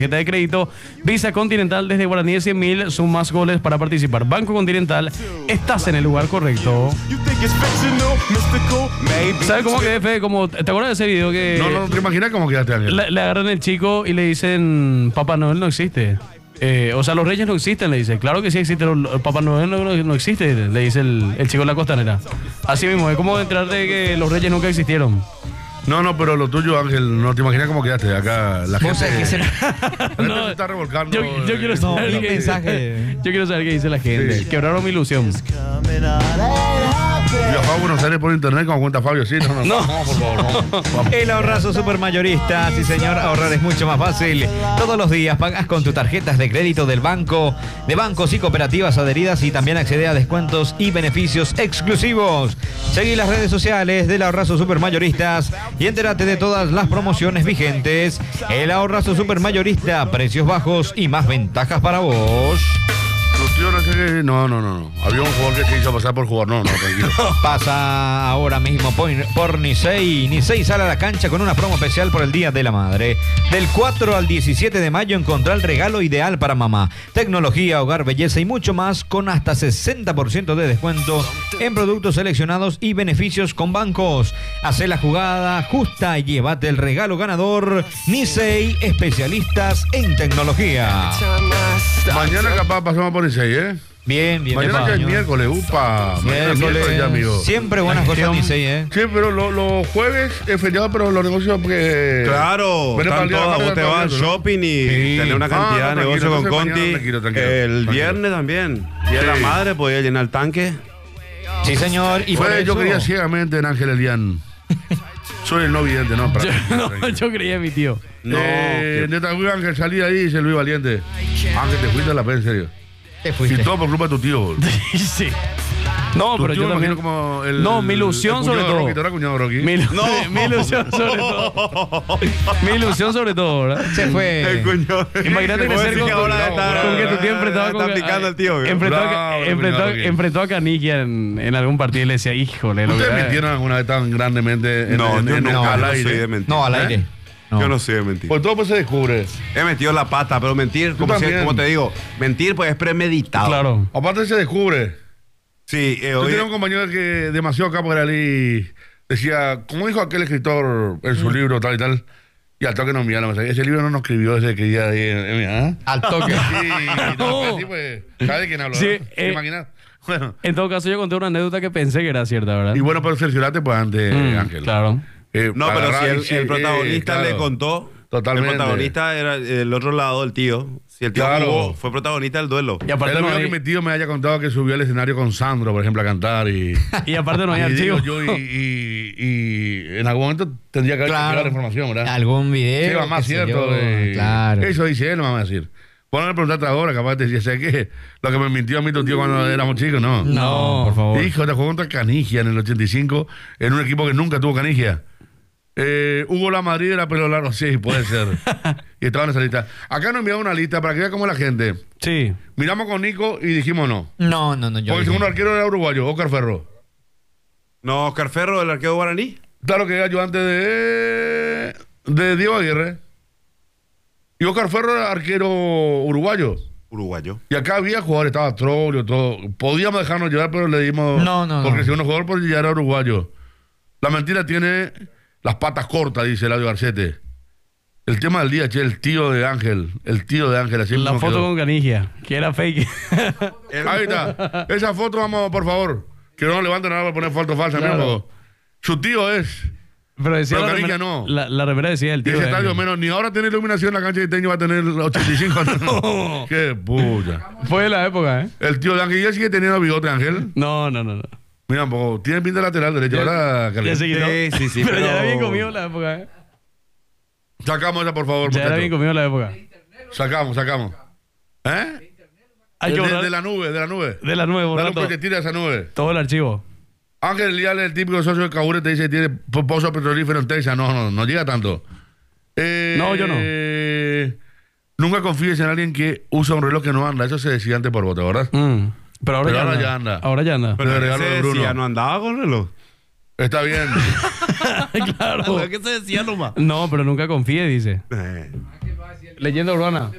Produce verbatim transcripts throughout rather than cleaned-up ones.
Tarjeta de crédito Visa Continental desde Guaraní de cien mil, sumas goles para participar. Banco Continental, estás en el lugar correcto. ¿Sabes cómo quedé, Fede? Como, ¿te acuerdas de ese video que No, no, ¿te imaginas cómo quedaste, Ángel? le, le agarran el chico y le dicen Papá Noel no existe? Eh, o sea, los reyes no existen, le dice. Claro que sí existe, el Papá Noel no, no, no existe, le dice el, el chico de la costanera. Así mismo, es como entrar de que los reyes nunca existieron. No, no, pero lo tuyo, Ángel, no te imaginas cómo quedaste. Acá la gente, sabés que se- la gente No, se está revolcando. Yo, yo quiero No, saber mi qué mensaje. dice, yo quiero saber qué dice la gente. Sí. Quebraron mi ilusión. Viajaba a Buenos Aires por internet como cuenta Fabio, sí, no, no, No. vamos, por favor, vamos, vamos. El ahorrazo supermayorista, sí señor, ahorrar es mucho más fácil. Todos los días pagas con tus tarjetas de crédito del banco, de bancos y cooperativas adheridas y también accede a descuentos y beneficios exclusivos. Seguí las redes sociales del ahorrazo supermayoristas y entérate de todas las promociones vigentes. El ahorrazo supermayorista, precios bajos y más ventajas para vos. Tu tío no sé qué. No, no, no, no. Había un jugador que se hizo pasar por jugador. No, no, tranquilo. Pasa ahora mismo por, por Nicey. Nicey sale a la cancha con una promo especial por el Día de la Madre. Del cuatro al diecisiete de mayo encontrá el regalo ideal para mamá. Tecnología, hogar, belleza y mucho más con hasta sesenta por ciento de descuento en productos seleccionados y beneficios con bancos. Hacé la jugada justa y llévate el regalo ganador. Nicey, especialistas en tecnología. Mañana capaz pasamos por Nicey, ¿eh? Bien, bien. Mañana epa, que es señor. miércoles, upa. Mañana es miércoles ya, amigo. Siempre buenas cosas Nicey, ¿eh? Sí, pero lo- los jueves es feriado, pero los negocios porque... Claro, Ven para están el día de la todas, madre, vos te está vas al abierto, ¿no? shopping y Sí. tenés una Ah, cantidad no, de tranquilo, negocio con entonces Conti. mañana tranquilo, tranquilo, el tranquilo. viernes también. Día de la Sí. madre, podía llenar el tanque. Sí, señor. Y por Fue, yo eso- quería ciegamente en Ángel Elian. Soy el no vidente, ¿no? Para- Yo, no, tranquilo. yo creía en mi tío. No, Eh, que- neta, güey, Ángel, salí de ahí, dice Luis Valiente. Ángel, te fuiste a la P, en serio. Te Y fuiste. todo por culpa de tu tío, boludo. Sí. No, Tu pero tío yo me también. imagino como el... No, mi ilusión el sobre cuñado de todo. Rocky, ¿tú eras cuñado de Rocky? Mi, ilu- No. mi ilusión sobre todo. Mi ilusión sobre todo, ¿verdad? Se el fue. cuño. Imagínate Vos crecer decís con, que ahora con- está- con que tu tío enfrentaba está con picando el tío, ¿eh? enfrentó, a- Bravo, enfrentó, cuñado, Rocky. enfrentó a Canigia en, en algún partido y le decía, híjole, lo ¿Ustedes que mintieron alguna vez tan grandemente en, No, en, yo en- no, al no aire? soy de mentir. No, al ¿Eh? aire. No. Yo no soy de mentir. Pues todo pues se descubre. He metido la pata, pero mentir, como, si- también. como te digo, mentir pues es premeditado. Claro. Aparte se descubre. Sí, eh, Yo hoy- tenía un compañero que demasiado capo era y decía, como dijo aquel escritor en su libro tal y tal, y al toque nos enviaron la mensaje. Ese libro no nos escribió ese que día de ahí, ¿eh? Al toque. Sí, no, pues, sí, pues, ¿sabes de quién hablo? Sí, ¿no? ¿Te eh, imaginas? Bueno, En todo caso, yo conté una anécdota que pensé que era cierta, ¿verdad? y bueno, pero cerciorate pues antes, Mm, Ángel. Claro. Eh, No, pero agarrar si y el, sí, el eh, protagonista claro. le contó, Totalmente. el protagonista era el otro lado del tío. Si el tío Claro. jugó, fue protagonista del duelo. Y aparte, Es lo no mismo hay, que mi tío me haya contado que subió al escenario con Sandro, por ejemplo, a cantar y... y aparte no hay y digo archivo. yo, y, y- y en algún momento tendría que haber Claro. chequeado la información, ¿verdad? Algún video. Sí, mamá, qué sé cierto. yo. eh, Claro. Eso dice él, mamá, decir. Bueno, me preguntaste ahora, capaz te decía, ¿sabes qué? Lo que me mintió a mí tu tío cuando éramos chicos, no. No, por favor. Hijo, te jugó contra Canigia en el ochenta y cinco, en un equipo que nunca tuvo Canigia. Eh, Hugo La Madrid era pelo largo, sí, puede ser. Y estaba en esa lista. Acá nos enviaron una lista para que vea cómo es la gente. Sí. Miramos con Nico y dijimos no. No, no, no. Yo Porque el dije- segundo arquero era uruguayo, Oscar Ferro. No, Oscar Ferro, del arquero guaraní. Claro que era ayudante de, de Diego Aguirre. Y Oscar Ferro era arquero uruguayo. Uruguayo. Y acá había jugadores, estaba Trollio, todo. Podíamos dejarnos llevar, pero le dimos. No, no, Porque no. el segundo jugador pues, ya era uruguayo. La mentira tiene las patas cortas, dice Eladio Garcete. El tema del día, che, el tío de Ángel. El tío de Ángel, así La como foto quedó. con Canigia, que era fake. Ahí está. Esa foto, vamos, por favor. Que no levanten nada para poner foto falsa, Claro. mira, porque su tío es. Pero decía Pero la Canigia remera, no. La, la remera decía el Y tío. ese de estadio Ángel. menos, ni ahora tiene iluminación, la cancha de Teño va a tener ochenta y cinco. No. Qué puya. Fue de la época, ¿eh? El tío de Ángel, ¿y él sigue teniendo bigote, Ángel? No, no, no. no. Mira, un poco, tiene pinta lateral derecho, ¿verdad, Ya Carlitos? se quitó. Sí, sí, sí, Pero, ya era pero- bien comido en la época, ¿eh? Sacamos esa, por favor, Ya era bien muchachos. comido en la época. Sacamos, sacamos. ¿Eh? Hay de, que de- borrar de la nube, de la nube. de la nueve, Dale borrar un todo, proyectil a esa nube. todo el archivo. Ángel Lial, el típico socio de Caure, te dice que tiene po- pozo petrolífero en Texas. No, no, no llega tanto. Eh, No, yo no. eh, Nunca confíes en alguien que usa un reloj que no anda. Eso se decía antes por voto, ¿verdad? Mm. Pero ahora, Pero ya, ahora anda. ya anda. Ahora ya anda. Pero- de regalo ese de Bruno. decía, no andaba con reloj. Está bien. Claro. ¿Qué se decía nomás? No, pero nunca confíe, dice. Eh, Leyenda urbana.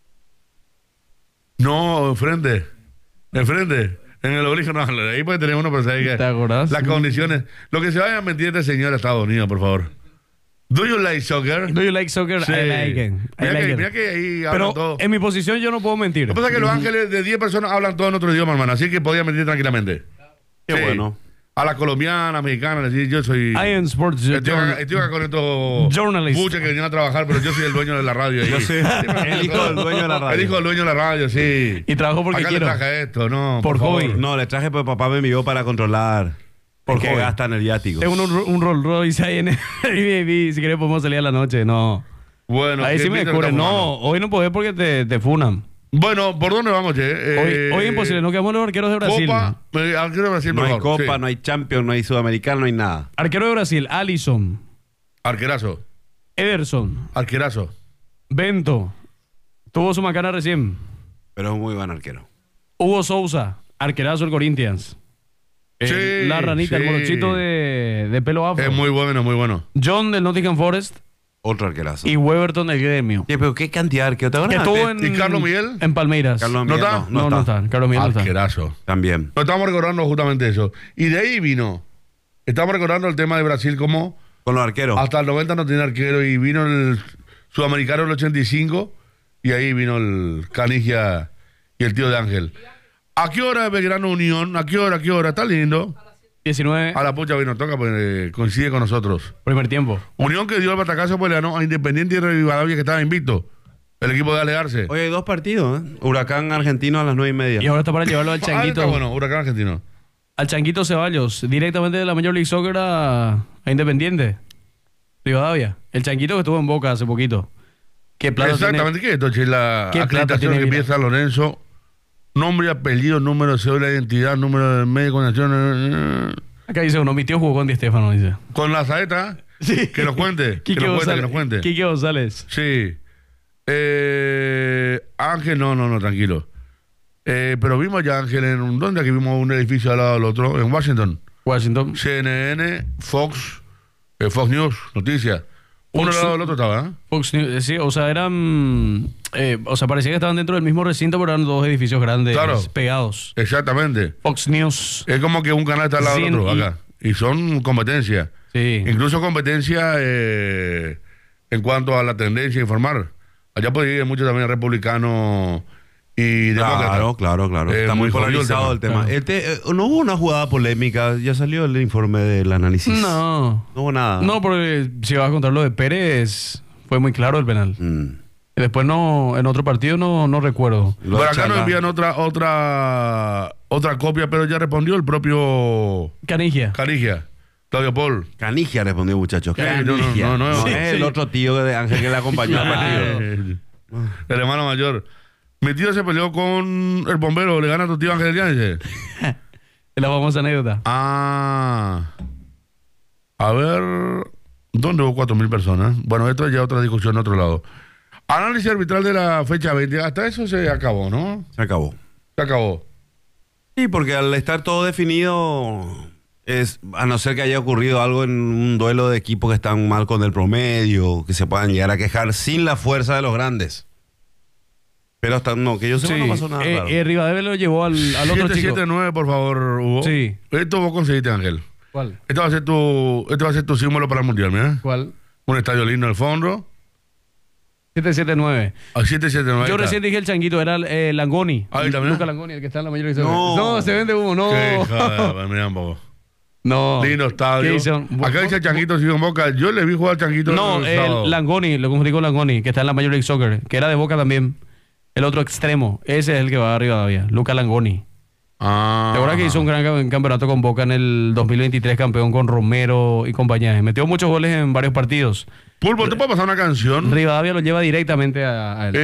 No, enfrente. Enfrente. En el origen, no, ahí puede tener uno, pero sabe que ¿Te acordás? las condiciones. Lo que se vaya a mentir este señor a Estados Unidos, por favor. ¿Do you like soccer? Do you like soccer? Sí. I like it. I Mira, like que, it. mira que ahí hablan Pero todo. en mi posición yo no puedo mentir. Lo que pasa es que los ángeles de diez personas hablan todo en otro idioma, hermano. Así que podía mentir tranquilamente. Qué Sí. bueno. A la colombiana, mexicana, decir, yo soy. I am sports Estoy acá, journal- estoy acá con estos Journalist. buches que venían a trabajar, pero yo soy el dueño de la radio. ahí. Yo soy el hijo del dueño de la radio. El hijo del dueño de la radio, sí. Y trabajo porque Acá quiero. le traje esto, no. Por favor. hobby. No, le traje porque papá me envió para controlar. Porque joven. gastan el viático. Tengo un, un Rolls Royce ahí en el Airbnb. Si querés podemos salir a la noche. No. Bueno, Ahí ¿qué sí me pinta descubren. está No, fumando? hoy no podés porque te, te funan. Bueno, ¿por dónde vamos, che? Eh, Hoy, hoy imposible. No quedamos los arqueros de Brasil. Copa, eh, arquero de Brasil, No por hay favor, Copa, sí. no hay Champions, no hay Sudamericano, no hay nada. Arquero de Brasil. Alisson. Arquerazo, Ederson. arquerazo. Bento. Tuvo su macana recién. Pero es un muy buen arquero. Hugo Sousa. Arquerazo del Corinthians. Eh, Sí, la ranita, sí. el morochito de, de pelo afro. Es muy bueno, muy bueno. John del Nottingham Forest. Otro arquerazo. Y Weberton del Gremio. Sí, pero qué cantidad de arqueros. ¿Te Que acuerdas? estuvo en, ¿Y Carlos Miguel? en Palmeiras. Carlos ¿No Miguel, está? no, No, no está. Carlos Miguel no está. Arquerazo. También. No estamos recordando justamente eso. Y de ahí vino. Estamos recordando el tema de Brasil como Con los arqueros. hasta el noventa no tenía arquero y vino el sudamericano el ochenta y cinco y ahí vino el Canigia y el tío de Ángel. ¿A qué hora Belgrano Unión? ¿A qué hora? ¿A qué hora? Está lindo. diecinueve. A la pucha vino, toca, pues eh, coincide con nosotros. Primer tiempo. Unión que dio el batacazo pues le ganó a Independiente y Rivadavia que estaba invicto. El equipo de Alegarse. Oye, hay dos partidos, ¿eh? Huracán argentino a las nueve y media. Y ahora está para llevarlo al Ah, Changuito. está bueno, Huracán Argentino. Al Changuito Ceballos. Directamente de la Major League Soccer a, a Independiente. Rivadavia. El Changuito que estuvo en Boca hace poquito. ¿Qué plata Exactamente, ¿qué es esto, che? La ¿Qué plata acreditación tiene que Vila? empieza Lorenzo. Nombre, apellido, número de cédula de identidad, número de medio de conexión. eh, tiene? Acá dice uno. Mi tío jugó con Di Stéfano, dice. Con la saeta. Sí. Que nos cuente. que Quique nos cuente, que González. nos cuente. Quique González. Sí. Eh, Ángel, no, no, no, tranquilo. Eh, pero vimos ya a Ángel en un. ¿Dónde? Aquí vimos un edificio al lado del otro. En Washington. Washington. C N N, Fox, eh, Fox News, noticias. Uno Fox- al lado del otro estaba, ¿eh? Fox News, eh, sí, o sea, eran. eh, o sea, parecía que estaban dentro del mismo recinto, pero eran dos edificios grandes Claro. pegados. Exactamente. Fox News. Es como que un canal está al lado del Sin otro, y- acá. Y son competencias. Sí. Incluso competencia eh, en cuanto a la tendencia a informar. Allá puede ir mucho también republicano y demócrata. Claro, claro, claro. Eh, Está muy jodido polarizado el tema. Claro. El te- eh, no hubo una jugada polémica. Ya salió el informe del análisis. No. No hubo nada. No, porque si vas a contar lo de Pérez, fue muy claro el penal. Mm. Y después no, en otro partido no, no recuerdo. Lo Por de acá nos Chalá. envían otra, otra, otra copia, pero ya respondió el propio Canigia. Canigia, Claudio Paul. Canigia respondió, muchachos. Sí, no, no, Canigia. no, no. es Sí, el sí. otro tío de Ángel que le acompañó al partido. Eh, el hermano mayor. Mi tío se peleó con el bombero, le gana a tu tío Ángel Yáñez. Es la famosa anécdota. Ah. A ver. ¿Dónde hubo cuatro mil personas? Bueno, esto es ya otra discusión en otro lado. Análisis arbitral de la fecha veinte. Hasta eso se acabó, ¿no? Se acabó. Se acabó. Sí, porque al estar todo definido, es a no ser que haya ocurrido algo en un duelo de equipos que están mal con el promedio, que se puedan llegar a quejar sin la fuerza de los grandes. Pero hasta no, que yo sepa Sí. no pasó nada Eh, raro. eh, Rivadavia lo llevó al, al otro siete chico. siete nueve, por favor, Hugo. Sí. Esto vos conseguiste, Ángel. ¿Cuál? Este va a ser tu, este va a ser tu símbolo para el mundial, mira. ¿Cuál? Un estadio lindo al fondo. siete siete nueve. A siete siete nueve. Yo recién dije el changuito, era eh, Langoni. Ahí también. Luca Langoni, el que está en la mayor de No. No, se vende humo, no. Qué hija de- mira un poco. No. Lindo estadio. ¿Qué hizo? Acá dice Changuito sigue en Boca. Yo le vi jugar al Changuito. No, el sábado. el Langoni, lo confundí con Langoni, que está en la Major League Soccer, que era de Boca también. El otro extremo, ese es el que va arriba todavía, Luca Langoni. Ah. ¿Te acuerdas que hizo un gran cam- campeonato con Boca en el dos mil veintitrés, campeón con Romero y compañía? Metió muchos goles en varios partidos. Pulpo, ¿te puedo pasar una canción? Rivadavia lo lleva directamente a, a él.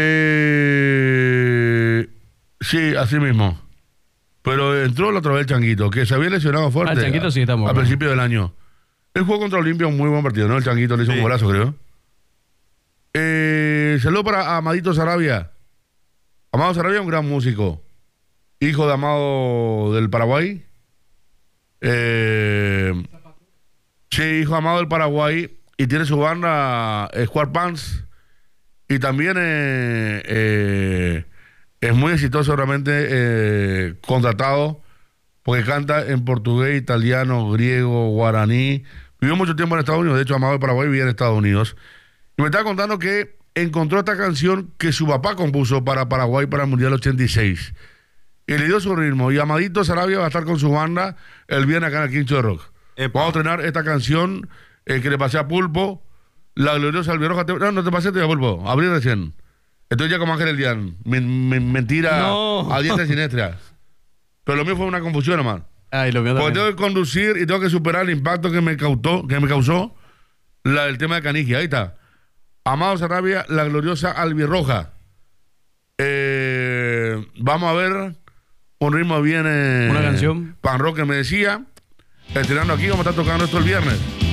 Eh, sí, así mismo. Pero entró la otra vez el Changuito, que se había lesionado fuerte. Ah, el Changuito sí está A bueno. principio del año. Él jugó contra Olimpia un muy buen partido, ¿no? El Changuito le hizo Sí. un golazo, creo. Eh, saludo para Amadito Sarabia. Amado Sarabia, un gran músico. Hijo de Amado del Paraguay. Eh, Sí, hijo amado del Paraguay. Y tiene su banda eh, Square Pants. Y también eh, eh, es muy exitoso realmente, eh, contratado, porque canta en portugués, italiano, griego, guaraní. Vivió mucho tiempo en Estados Unidos. De hecho, amado del Paraguay vivía en Estados Unidos. Y me estaba contando que encontró esta canción que su papá compuso para Paraguay para el Mundial ochenta y seis. Y le dio su ritmo. Y Amadito Sarabia va a estar con su banda el viernes acá en el Quincho de Rock. Epa. Vamos a estrenar esta canción eh, que le pasé a Pulpo, la gloriosa Albirroja. Te... No, no te pasé, te Pulpo. Abrí recién. Estoy ya como Ángel Eldián. Men- men- mentira No. a diestra y siniestra. Pero lo mío fue una confusión, hermano. Ay, lo mío Porque también. tengo que conducir y tengo que superar el impacto que me causó, que me causó la, el tema de Canigia. Ahí está. Amado Sarabia, la gloriosa Albirroja. Eh, vamos a ver un ritmo bien. Eh, Una canción. Pan rock que me decía. Estrenando aquí, vamos a estar tocando esto el viernes.